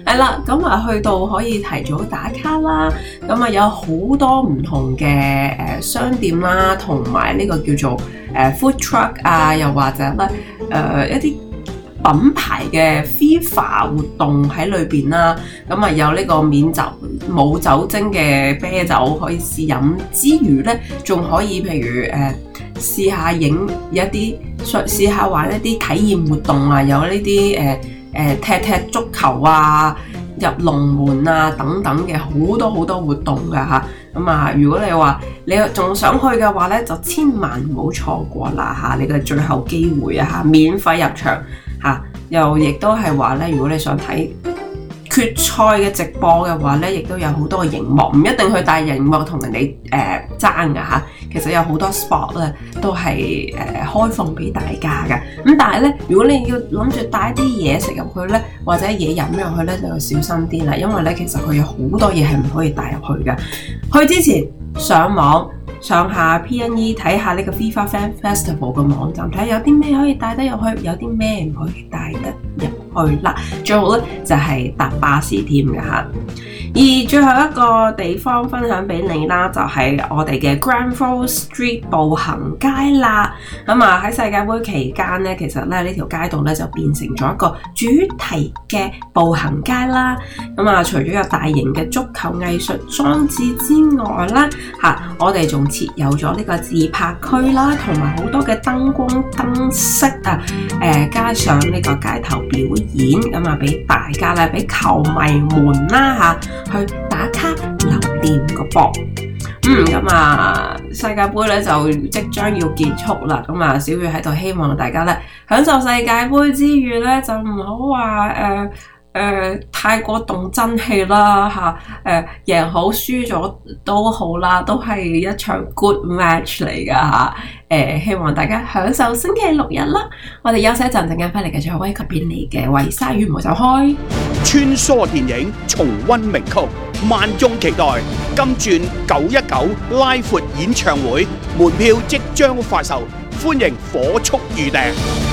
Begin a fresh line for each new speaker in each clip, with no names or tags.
係啦，咁啊去到可以提早打卡啦，咁啊有好多唔同嘅商店啦，同埋呢個叫做food truck 啊，又或者咧一啲品牌嘅 FIFA 活動喺裏邊啦，咁啊有呢個冇酒精嘅啤酒可以試飲之餘咧，仲可以譬如試下試下玩一啲體驗活動啊，有呢啲踢足球啊、入龍門啊等等嘅好多活動㗎嚇。咁啊，如果你話你仲想去嘅話咧，就千萬唔好錯過啦嚇！你嘅最後機會啊嚇，免費入場嚇，又亦都係話咧，如果你想睇決賽嘅直播嘅話咧，亦都有好多嘅熒幕，唔一定去帶熒幕同人哋爭㗎嚇。其實有好多 spot 咧都係開放俾大家嘅。咁但係咧，如果你要諗住帶啲嘢食入去咧，或者嘢飲入去咧，就要小心啲啦。因為咧，其實佢有好多嘢係唔可以帶入去嘅。去之前上網上下 PNE 睇下呢個 FIFA Fan Festival 嘅網站，睇下有啲咩可以帶得入去，有啲咩唔可以帶得入去啦。最好咧就係搭巴士添嘅嚇。而最後一個地方分享俾你啦，就係我哋嘅 Grenfell Street 步行街啦。咁啊喺世界盃期間咧，其實咧呢條街道咧就變成咗一個主題嘅步行街啦。咁啊，除咗有大型嘅足球藝術裝置之外啦，我哋仲設有咗呢個自拍區啦，同埋好多嘅燈光燈飾啊，加上呢個街頭表演，咁啊俾大家咧，俾球迷們啦去打卡留念個噃。咁啊世界盃咧就即將要結束啦，咁啊小月喺度希望大家咧享受世界盃之餘咧，就唔好話太過動真氣啦嚇，贏好輸咗都好啦，都係一場 good match 嚟噶嚇。希望大家享受星期六日啦。我哋休息一陣間翻嚟繼續威級便利嘅為鯊魚無走開，
穿梭電影重溫名曲，萬眾期待金鑽919拉闊演唱會，門票即將發售，歡迎火速預訂。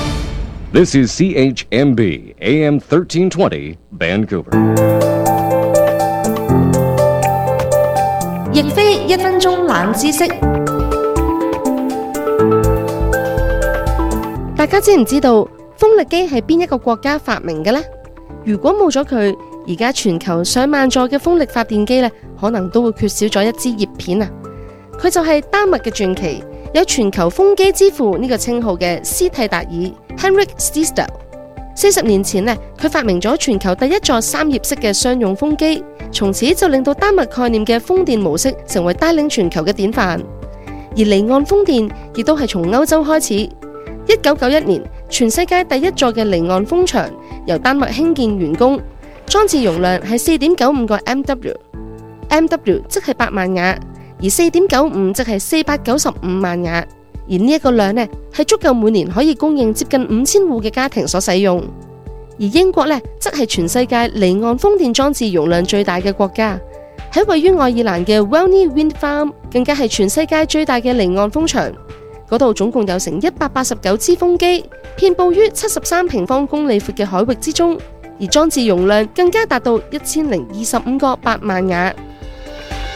This is CHMB AM 1320 Vancouver。
亦非1分鐘冷知識。大家知唔知道風力機係邊一個國家發明嘅呢？如果冇咗佢，而家全球上萬座嘅風力發電機可能都會缺少咗一支葉片啊！佢就係丹麥嘅傳奇，有全球風機之父呢個稱號嘅斯蒂達爾 Henrik Stiesdal。40年前佢發明咗全球第一座3葉式嘅商用風機，從此就令到丹麥概念嘅風電模式成為帶領全球嘅典範。而離岸風電亦都係從歐洲開始。1991年，全世界第一座嘅離岸風場由丹麥興建完工，裝置容量係 4.95 個 MW 即係8萬瓦，而 4.95 即係495萬瓦。而呢一個量係足夠每年可以供應接近5000戶嘅家庭所使用。而英國則係全世界離岸風電裝置容量最大嘅國家，喺位於愛爾蘭嘅 Welney Wind Farm 更加係全世界最大嘅離岸風場。嗰度總共有成189支風機，遍佈於73平方公里闊嘅海域之中，而裝置容量更加達到1025個8萬瓦。